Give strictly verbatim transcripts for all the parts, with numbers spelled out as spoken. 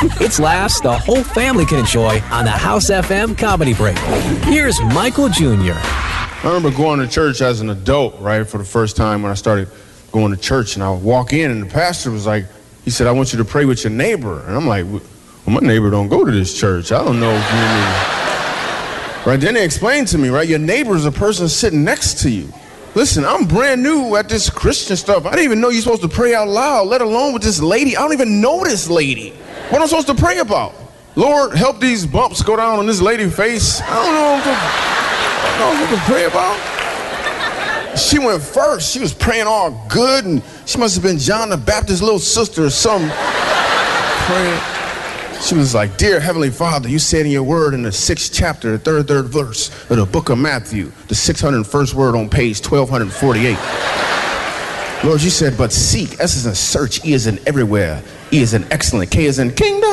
It's laughs the whole family can enjoy on the House F M Comedy Break. Here's Michael Junior I remember going to church as an adult, right, for the first time when I started going to church, and I would walk in, and the pastor was like, he said, I want you to pray with your neighbor. And I'm like, well, my neighbor don't go to this church. I don't know if you mean. Right, then they explained to me, right, your neighbor is a person sitting next to you. Listen, I'm brand new at this Christian stuff. I didn't even know you're supposed to pray out loud, let alone with this lady. I don't even know this lady. What am I supposed to pray about? Lord, help these bumps go down on this lady's face. I don't know what to, I don't know what to pray about. She went first. She was praying all good, and she must have been John the Baptist's little sister or something. Praying. She was like, Dear Heavenly Father, you said in your word in the sixth chapter, the third, third verse of the book of Matthew, the six hundred first word on page twelve forty-eight. Lord, you said, but seek, S is in search, E is in everywhere, E is in excellent, K is in kingdom.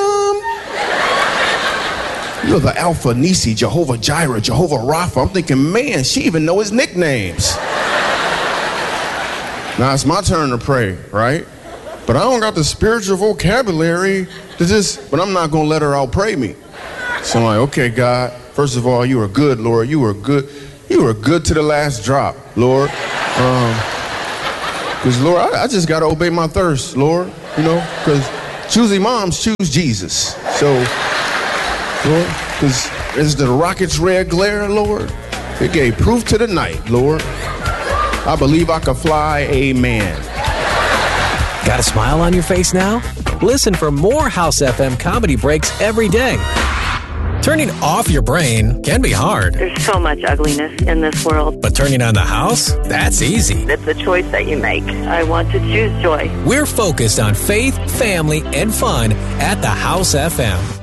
You're the Alpha, Nisi, Jehovah Jireh, Jehovah Rapha. I'm thinking, man, she even know his nicknames. Now it's my turn to pray, right? But I don't got the spiritual vocabulary to just, but I'm not going to let her outpray me. So I'm like, okay, God, first of all, you are good, Lord. You are good. You are good to the last drop, Lord. Because, um, Lord, I, I just got to obey my thirst, Lord, you know, because choosy moms choose Jesus. So, Lord, because it's the rocket's red glare, Lord. It gave proof to the night, Lord. I believe I can fly, amen. Got a smile on your face now? Listen for more House F M Comedy Breaks every day. Turning off your brain can be hard. There's so much ugliness in this world. But turning on the house? That's easy. It's a choice that you make. I want to choose joy. We're focused on faith, family, and fun at the House F M.